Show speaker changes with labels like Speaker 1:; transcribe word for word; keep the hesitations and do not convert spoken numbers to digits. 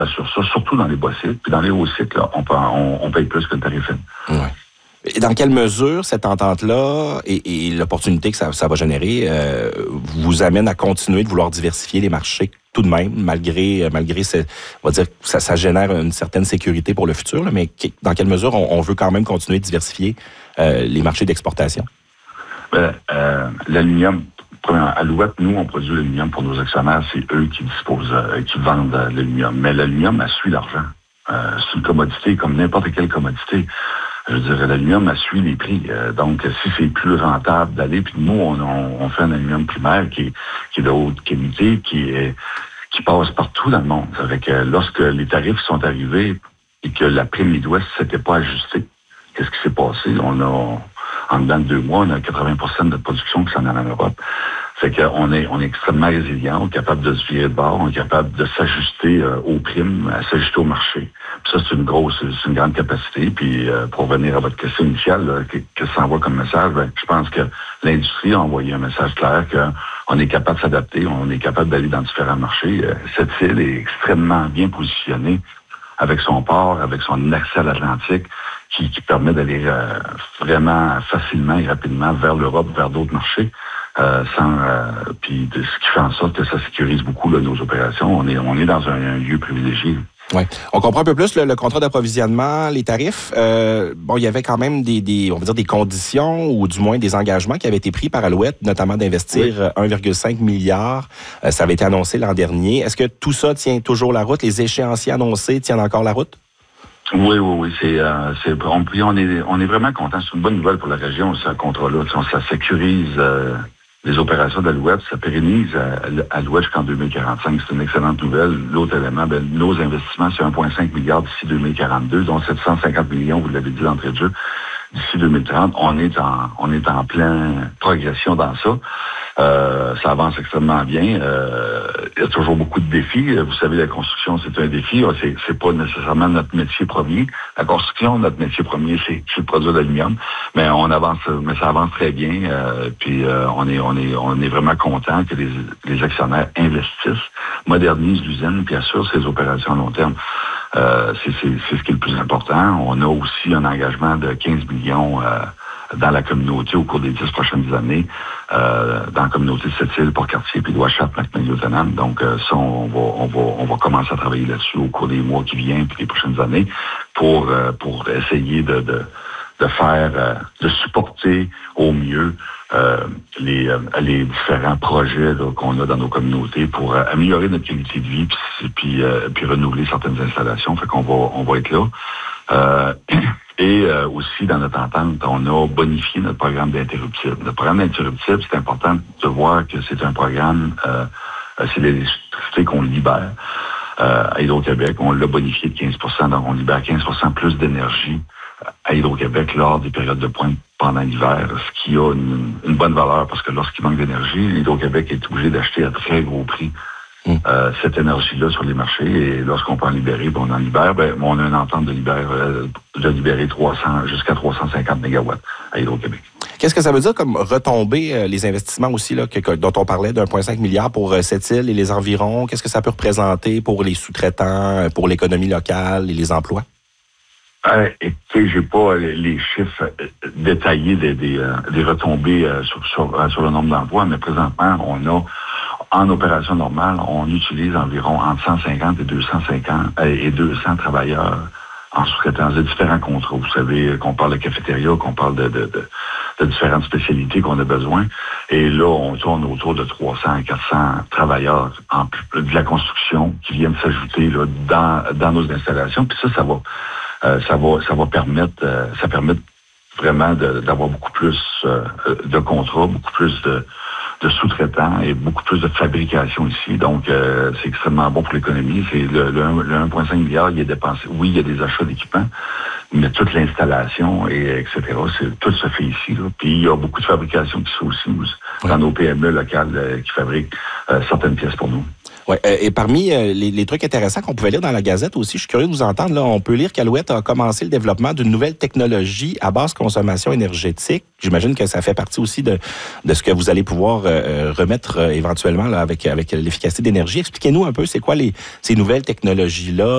Speaker 1: sur ça, surtout dans les bas cycles. Puis dans les hauts cycles, là, on, peut, on, on paye plus que le tarif N.
Speaker 2: Ouais. Et dans quelle mesure cette entente-là et, et l'opportunité que ça, ça va générer euh, vous amène à continuer de vouloir diversifier les marchés tout de même, malgré, malgré ce, on va dire, ça, ça génère une certaine sécurité pour le futur, là, mais dans quelle mesure on, on veut quand même continuer de diversifier euh, les marchés d'exportation?
Speaker 1: Ben, euh, l'aluminium, à Alouette, nous, on produit l'aluminium pour nos actionnaires, c'est eux qui disposent, euh, qui vendent euh, l'aluminium. Mais l'aluminium, elle suit l'argent. Euh, c'est une commodité comme n'importe quelle commodité. Je dirais, l'aluminium, elle suit les prix. Euh, donc, si c'est plus rentable d'aller, puis nous, on, on, on fait un aluminium primaire qui est, qui est de haute qualité, qui est, qui passe partout dans le monde. Avec euh, lorsque les tarifs sont arrivés et que la prime Midwest ne s'était pas ajustée, qu'est-ce qui s'est passé? On a, en dedans de deux mois, on a quatre-vingts pour cent de notre production qui s'en est en Europe. Fait qu'on est, on est extrêmement résilient, on est capable de se virer de bord, on est capable de s'ajuster euh, aux primes, à s'ajuster au marché. Puis ça, c'est une grosse, c'est une grande capacité. Puis euh, pour revenir à votre question initiale, là, que, que ça envoie comme message, ben, je pense que l'industrie a envoyé un message clair qu'on est capable de s'adapter, on est capable d'aller dans différents marchés. Euh, cette île est extrêmement bien positionnée avec son port, avec son accès à l'Atlantique, qui, qui permet d'aller euh, vraiment facilement et rapidement vers l'Europe, vers d'autres marchés. Euh, sans euh, puis de, ce qui fait en sorte que ça sécurise beaucoup là, nos opérations. On est on est dans un, un lieu privilégié.
Speaker 2: Ouais. On comprend un peu plus le, le contrat d'approvisionnement, les tarifs. Euh, bon, il y avait quand même des, des on va dire des conditions ou du moins des engagements qui avaient été pris par Alouette, notamment d'investir oui. un virgule cinq milliard. Euh, ça avait été annoncé l'an dernier. Est-ce que tout ça tient toujours la route? Les échéanciers annoncés tiennent encore la route?
Speaker 1: Oui, oui, oui. C'est, euh, c'est on, on est on est vraiment content. C'est une bonne nouvelle pour la région, ce contrat-là. Ça sécurise euh, les opérations d'Alouette, ça pérennise Alouette jusqu'en deux mille quarante-cinq. C'est une excellente nouvelle. L'autre élément, ben, nos investissements, c'est un virgule cinq milliard d'ici deux mille quarante-deux, dont sept cent cinquante millions, vous l'avez dit d'entrée de jeu, d'ici deux mille trente. On est en on est en pleine progression dans ça. Euh, ça avance extrêmement bien. Euh, il y a toujours beaucoup de défis. Vous savez, la construction, c'est un défi. C'est, c'est pas nécessairement notre métier premier. La construction, notre métier premier, c'est, c'est de produire de l'aluminium. Mais on avance, mais ça avance très bien. Euh, puis euh, on est, on est, on est vraiment content que les, les actionnaires investissent, modernisent l'usine, puis assurent ses opérations à long terme. Euh, c'est, c'est, c'est ce qui est le plus important. On a aussi un engagement de quinze millions euh, dans la communauté au cours des dix prochaines années, euh, dans la communauté de Sept-Îles, Port-Cartier, puis Ouachat, Macmillan-Yotanan. Donc euh, ça, on va, on va, on va commencer à travailler là-dessus au cours des mois qui viennent, puis les prochaines années, pour euh, pour essayer de de, de faire, euh, de supporter au mieux euh, les euh, les différents projets là, qu'on a dans nos communautés pour euh, améliorer notre qualité de vie, puis puis, euh, puis renouveler certaines installations. Fait qu'on va on va être là. Euh, Et euh, aussi, dans notre entente, on a bonifié notre programme d'interruptible. Notre programme d'interruptible, c'est important de voir que c'est un programme, euh, c'est l'électricité qu'on libère euh, à Hydro-Québec. On l'a bonifié de quinze pour cent, donc on libère quinze pour cent plus d'énergie à Hydro-Québec lors des périodes de pointe pendant l'hiver, ce qui a une, une bonne valeur parce que lorsqu'il manque d'énergie, Hydro-Québec est obligé d'acheter à très gros prix Mmh. Euh, cette énergie-là sur les marchés, et lorsqu'on peut en libérer, ben on en libère, ben on a une entente de libérer, euh, de libérer trois cents jusqu'à trois cent cinquante mégawatts à Hydro-Québec.
Speaker 2: Qu'est-ce que ça veut dire comme retomber euh, les investissements aussi là, que, que, dont on parlait d'un virgule cinq milliard pour euh, cette île et les environs? Qu'est-ce que ça peut représenter pour les sous-traitants, pour l'économie locale et les emplois?
Speaker 1: Euh, écoutez, j'ai pas les, les chiffres euh, détaillés des, des, euh, des retombées euh, sur, sur, euh, sur le nombre d'emplois, mais présentement, on a en opération normale, on utilise environ entre cent cinquante et deux cent cinquante et deux cents travailleurs en sous-traitance de différents contrats. Vous savez qu'on parle de cafétéria, qu'on parle de, de, de, de différentes spécialités qu'on a besoin. Et là, on tourne autour de trois cents à quatre cents travailleurs en, de la construction qui viennent s'ajouter là, dans, dans nos installations. Puis ça, ça va, euh, ça va, ça va permettre, euh, ça permet vraiment de, d'avoir beaucoup plus euh, de contrats, beaucoup plus de de sous-traitants et beaucoup plus de fabrication ici. Donc, euh, c'est extrêmement bon pour l'économie. C'est le, le, le un virgule cinq milliard, il est dépensé. Oui, il y a des achats d'équipements, mais toute l'installation, et etc., c'est, tout se fait ici. Là. Puis, il y a beaucoup de fabrication qui se fait aussi dans nos P M E locales euh, qui fabriquent euh, certaines pièces pour nous.
Speaker 2: Ouais, et parmi euh, les, les trucs intéressants qu'on pouvait lire dans la Gazette aussi, je suis curieux de vous entendre, là, on peut lire qu'Alouette a commencé le développement d'une nouvelle technologie à basse consommation énergétique. J'imagine que ça fait partie aussi de, de ce que vous allez pouvoir euh, remettre euh, éventuellement là, avec, avec l'efficacité d'énergie. Expliquez-nous un peu, c'est quoi les, ces nouvelles technologies-là?